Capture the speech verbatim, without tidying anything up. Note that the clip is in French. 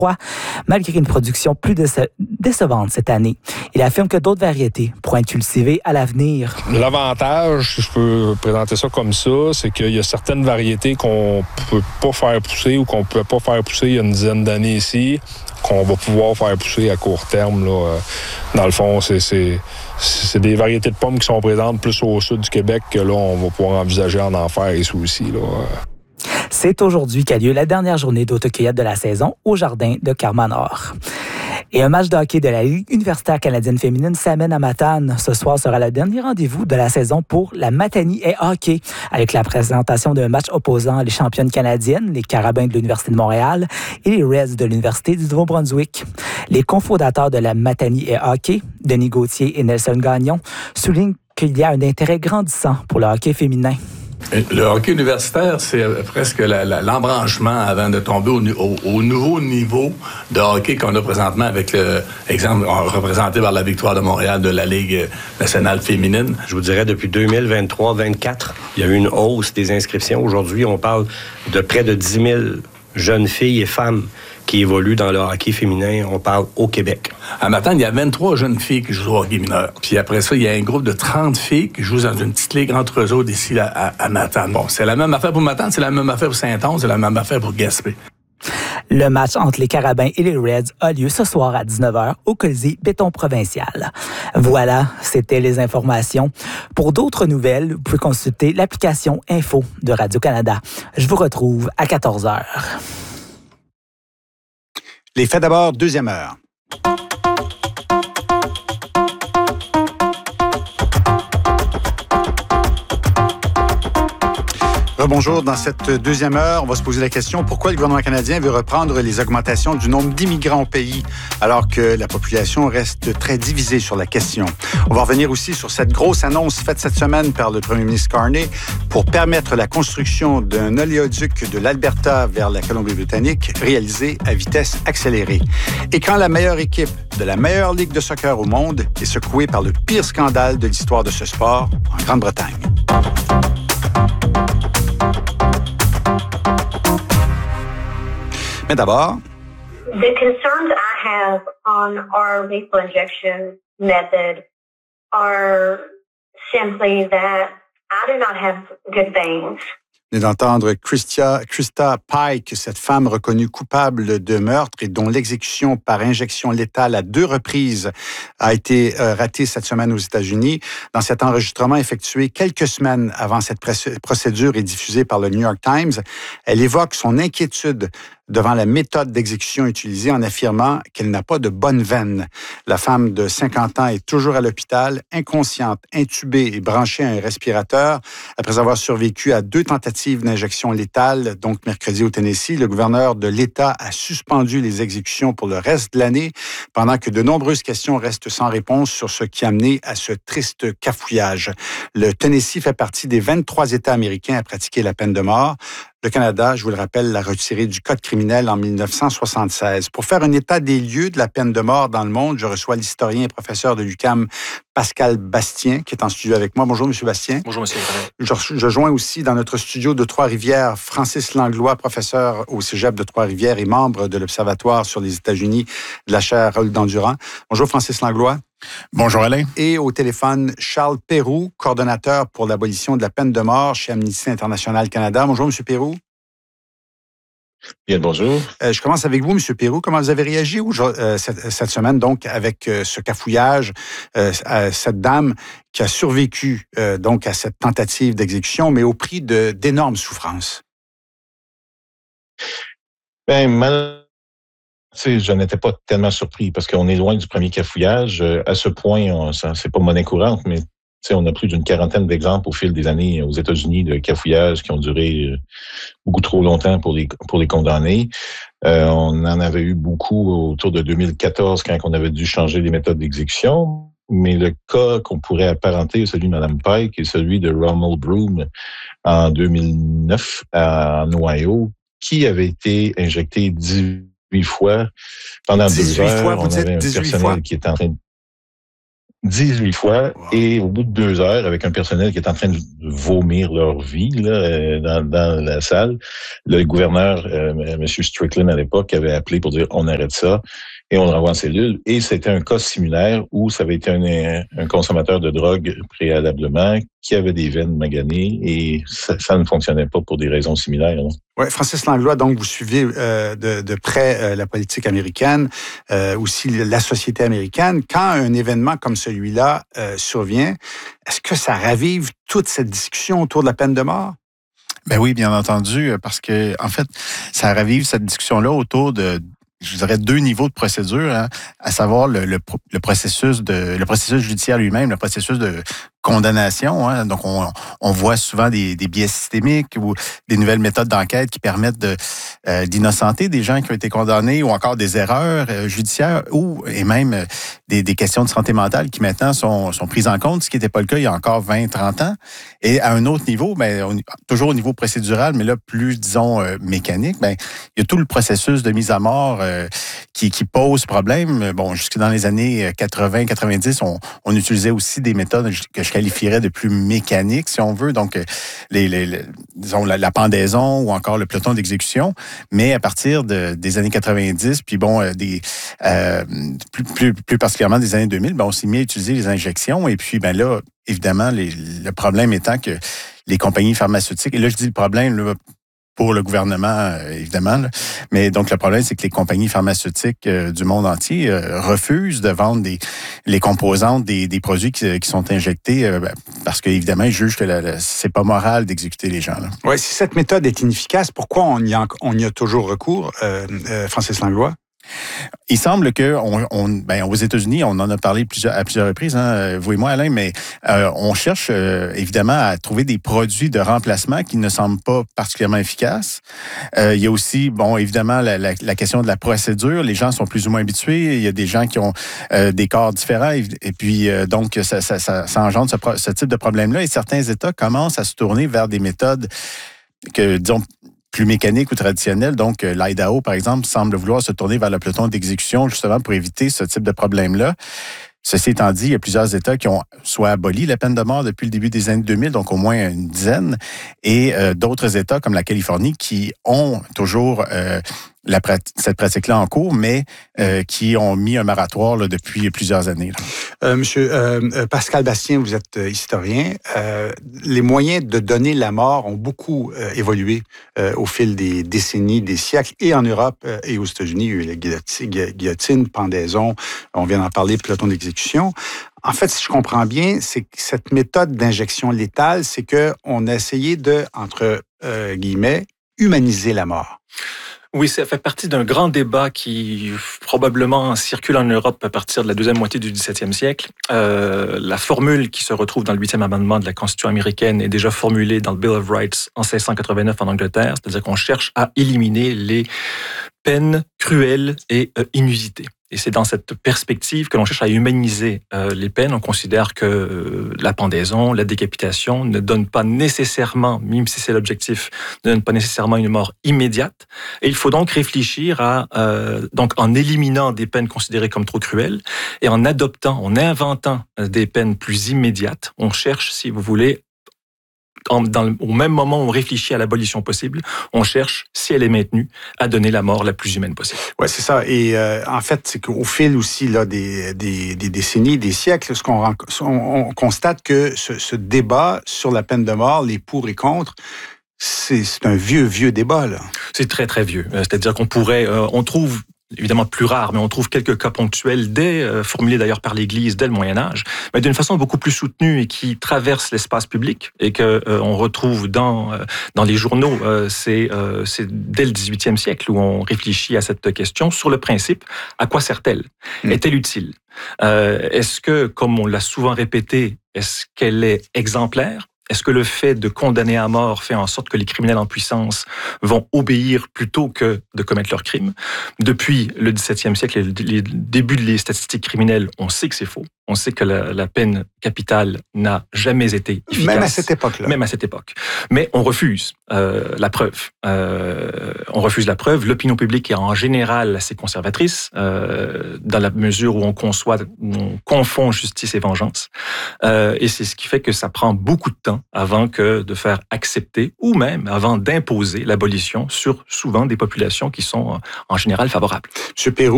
malgré une production plus déce- décevante cette année. Il affirme que d'autres variétés pourront être cultivées à l'avenir. L'avantage, si je peux présenter ça comme ça, c'est qu'il y a certaines variétés qu'on peut pas faire pousser ou qu'on ne pouvait pas faire pousser il y a une dizaine d'années ici, qu'on va pouvoir faire pousser à court terme. Là. Dans le fond, c'est, c'est, c'est des variétés de pommes qui sont présentes plus au sud du Québec que là, on va pouvoir envisager en en faire ici aussi. Là. C'est aujourd'hui qu'a lieu la dernière journée d'autocueillette de la saison au jardin de Carmanor. Et un match de hockey de la Ligue universitaire canadienne féminine s'amène à Matane. Ce soir sera le dernier rendez-vous de la saison pour la Matanie et Hockey, avec la présentation d'un match opposant les championnes canadiennes, les Carabins de l'Université de Montréal et les Reds de l'Université du Nouveau-Brunswick. Les cofondateurs de la Matanie et Hockey, Denis Gauthier et Nelson Gagnon, soulignent qu'il y a un intérêt grandissant pour le hockey féminin. Le hockey universitaire, c'est presque la, la, l'embranchement avant de tomber au, au, au nouveau niveau de hockey qu'on a présentement avec l'exemple représenté par la victoire de Montréal de la Ligue nationale féminine. Je vous dirais, depuis deux mille vingt-trois vingt-quatre, il y a eu une hausse des inscriptions. Aujourd'hui, on parle de près de dix mille jeunes filles et femmes qui évoluent dans le hockey féminin. On parle au Québec. À Matane, il y a vingt-trois jeunes filles qui jouent au hockey mineur. Puis après ça, il y a un groupe de trente filles qui jouent dans une petite ligue entre eux autres ici à, à, à Matane. Bon, c'est la même affaire pour Matane, c'est la même affaire pour Saint-Onge, c'est la même affaire pour Gaspé. Le match entre les Carabins et les Reds a lieu ce soir à dix-neuf heures au Colisée Béton Provincial. Voilà, c'était les informations. Pour d'autres nouvelles, vous pouvez consulter l'application Info de Radio-Canada. Je vous retrouve à quatorze heures. Les faits d'abord, deuxième heure. Bonjour. Dans cette deuxième heure, on va se poser la question pourquoi le gouvernement canadien veut reprendre les augmentations du nombre d'immigrants au pays alors que la population reste très divisée sur la question. On va revenir aussi sur cette grosse annonce faite cette semaine par le premier ministre Carney pour permettre la construction d'un oléoduc de l'Alberta vers la Colombie-Britannique réalisé à vitesse accélérée. Et quand la meilleure équipe de la meilleure ligue de soccer au monde est secouée par le pire scandale de l'histoire de ce sport en Grande-Bretagne. Mais d'abord, the concerns I have on our lethal injection method are simply that I do not have good veins. Vous venez d'entendre Christia, Krista Pike, cette femme reconnue coupable de meurtre et dont l'exécution par injection létale à deux reprises a été euh, ratée cette semaine aux États-Unis. Dans cet enregistrement effectué quelques semaines avant cette procédure et diffusé par le New York Times, elle évoque son inquiétude devant la méthode d'exécution utilisée en affirmant qu'elle n'a pas de bonne veine. La femme de cinquante ans est toujours à l'hôpital, inconsciente, intubée et branchée à un respirateur. Après avoir survécu à deux tentatives d'injection létale, donc mercredi au Tennessee, le gouverneur de l'État a suspendu les exécutions pour le reste de l'année, pendant que de nombreuses questions restent sans réponse sur ce qui a mené à ce triste cafouillage. Le Tennessee fait partie des vingt-trois États américains à pratiquer la peine de mort. Le Canada, je vous le rappelle, l'a retiré du Code criminel en dix-neuf cent soixante-seize. Pour faire un état des lieux de la peine de mort dans le monde, je reçois l'historien et professeur de l'U Q A M, Pascal Bastien, qui est en studio avec moi. Bonjour, M. Bastien. Bonjour, M. Je, je joins aussi dans notre studio de Trois-Rivières Francis Langlois, professeur au Cégep de Trois-Rivières et membre de l'Observatoire sur les États-Unis de la chaire Raoul-Dandurand. Bonjour, Francis Langlois. Bonjour Alain. Et au téléphone, Charles Pérou, coordonnateur pour l'abolition de la peine de mort chez Amnesty International Canada. Bonjour, M. Pérou. Bien, bonjour. Euh, je commence avec vous, M. Pérou. Comment vous avez réagi euh, cette, cette semaine, donc, avec euh, ce cafouillage, euh, à cette dame qui a survécu euh, donc à cette tentative d'exécution, mais au prix de, d'énormes souffrances? Bien, mal... Tu sais, je n'étais pas tellement surpris parce qu'on est loin du premier cafouillage. À ce point, on, ça, c'est pas monnaie courante, mais tu sais, on a plus d'une quarantaine d'exemples au fil des années aux États-Unis de cafouillages qui ont duré beaucoup trop longtemps pour les pour les condamnés. Euh, on en avait eu beaucoup autour de deux mille quatorze quand on avait dû changer les méthodes d'exécution. Mais le cas qu'on pourrait apparenter, celui de Mme Pike, est celui de Ronald Broom en deux mille neuf en Ohio, qui avait été injecté dix-huit fois pendant deux heures. Fois, vous on dites avait un dix-huit personnel fois. qui était en train de... dix-huit fois, wow. Et au bout de deux heures, avec un personnel qui est en train de vomir leur vie là, dans, dans la salle, le gouverneur, euh, M. Strickland à l'époque, avait appelé pour dire on arrête ça et on le renvoie en cellule. Et c'était un cas similaire où ça avait été un, un consommateur de drogue préalablement qui avait des veines maganées et ça, ça ne fonctionnait pas pour des raisons similaires. Oui, Francis Langlois, donc vous suivez euh, de, de près euh, la politique américaine, euh, aussi la société américaine. Quand un événement comme celui-là euh, survient, est-ce que ça ravive toute cette discussion autour de la peine de mort? Ben oui, bien entendu, parce que en fait, ça ravive cette discussion-là autour de, je dirais, deux niveaux de procédure, hein, à savoir le, le, le processus de le processus judiciaire lui-même, le processus de condamnation. Hein. Donc, on, on voit souvent des, des biais systémiques ou des nouvelles méthodes d'enquête qui permettent de, euh, d'innocenter des gens qui ont été condamnés ou encore des erreurs euh, judiciaires ou et même euh, des, des questions de santé mentale qui maintenant sont, sont prises en compte, ce qui n'était pas le cas il y a encore vingt, trente ans. Et à un autre niveau, ben, on, toujours au niveau procédural, mais là, plus, disons, euh, mécanique, ben, il y a tout le processus de mise à mort euh, qui, qui pose problème. Bon, jusque dans les années quatre-vingts quatre-vingt-dix, on, on utilisait aussi des méthodes que je qualifierais de plus mécaniques, si on veut, donc les, les, les, disons la, la pendaison ou encore le peloton d'exécution, mais à partir de, des années quatre-vingt-dix, puis bon, des euh, plus, plus, plus particulièrement des années deux mille, ben, on s'est mis à utiliser les injections, et puis ben là, évidemment, les, le problème étant que les compagnies pharmaceutiques, et là je dis le problème, là, pour le gouvernement, évidemment. Là. Mais donc, le problème, c'est que les compagnies pharmaceutiques euh, du monde entier euh, refusent de vendre des, les composantes des, des produits qui, qui sont injectés euh, parce qu'évidemment, ils jugent que la, la, c'est pas moral d'exécuter les gens. Oui, si cette méthode est inefficace, pourquoi on y a, on y a toujours recours, euh, euh, Francis Langlois? Il semble que on, on, ben, aux États-Unis, on en a parlé plusieurs, à plusieurs reprises, hein, vous et moi, Alain, mais euh, on cherche euh, évidemment à trouver des produits de remplacement qui ne semblent pas particulièrement efficaces. Euh, il y a aussi, bon, évidemment, la, la, la question de la procédure. Les gens sont plus ou moins habitués. Il y a des gens qui ont euh, des corps différents, et, et puis euh, donc ça, ça, ça, ça engendre ce, ce type de problème-là. Et certains États commencent à se tourner vers des méthodes que, disons, plus mécanique ou traditionnelle. Donc, l'Idaho, par exemple, semble vouloir se tourner vers le peloton d'exécution justement pour éviter ce type de problème-là. Ceci étant dit, il y a plusieurs États qui ont soit aboli la peine de mort depuis le début des années deux mille, donc au moins une dizaine, et euh, d'autres États comme la Californie qui ont toujours euh, la prat- cette pratique-là en cours, mais euh, qui ont mis un moratoire là, depuis plusieurs années. Euh, monsieur euh, Pascal Bastien, vous êtes historien. Euh, les moyens de donner la mort ont beaucoup euh, évolué euh, au fil des décennies, des siècles, et en Europe euh, et aux États-Unis. Il y a eu la guillotine, guillotine, pendaison, on vient d'en parler, peloton d'exécution. En fait, si je comprends bien, c'est que cette méthode d'injection létale, c'est qu'on a essayé de, entre euh, guillemets, humaniser la mort. Oui, ça fait partie d'un grand débat qui probablement circule en Europe à partir de la deuxième moitié du dix-septième siècle. Euh, la formule qui se retrouve dans le huitième amendement de la Constitution américaine est déjà formulée dans le Bill of Rights en seize cent quatre-vingt-neuf en Angleterre, c'est-à-dire qu'on cherche à éliminer les peines cruelles et euh, inusitées. Et c'est dans cette perspective que l'on cherche à humaniser euh, les peines. On considère que euh, la pendaison, la décapitation ne donne pas nécessairement, même si c'est l'objectif, ne donne pas nécessairement une mort immédiate. Et il faut donc réfléchir à, euh, donc en éliminant des peines considérées comme trop cruelles et en adoptant, en inventant des peines plus immédiates. On cherche, si vous voulez, En, dans le, au même moment où on réfléchit à l'abolition possible, on cherche, si elle est maintenue, à donner la mort la plus humaine possible. Oui, c'est ça. Et euh, en fait, c'est qu'au fil aussi là, des, des, des décennies, des siècles, ce qu'on on, on constate que ce, ce débat sur la peine de mort, les pour et contre, c'est, c'est un vieux, vieux débat. Là. C'est très, très vieux. C'est-à-dire qu'on pourrait... Euh, on trouve... évidemment plus rare, mais on trouve quelques cas ponctuels, dès, euh, formulés d'ailleurs par l'Église dès le Moyen-Âge, mais d'une façon beaucoup plus soutenue et qui traverse l'espace public et que euh, on retrouve dans euh, dans les journaux. Euh, c'est euh, c'est dès le dix-huitième siècle où on réfléchit à cette question sur le principe. À quoi sert-elle? Mmh. Est-elle utile? Euh, est-ce que, comme on l'a souvent répété, est-ce qu'elle est exemplaire? Est-ce que le fait de condamner à mort fait en sorte que les criminels en puissance vont obéir plutôt que de commettre leurs crimes? Depuis le dix-septième siècle et le début des statistiques criminelles, on sait que c'est faux. On sait que la, la peine capitale n'a jamais été efficace. Même à cette époque-là. Même à cette époque. Mais on refuse euh, la preuve. Euh, on refuse la preuve. L'opinion publique est en général assez conservatrice, euh, dans la mesure où on conçoit, où on confond justice et vengeance. Euh, et c'est ce qui fait que ça prend beaucoup de temps avant que de faire accepter, ou même avant d'imposer l'abolition sur souvent des populations qui sont en général favorables. M. Pérou,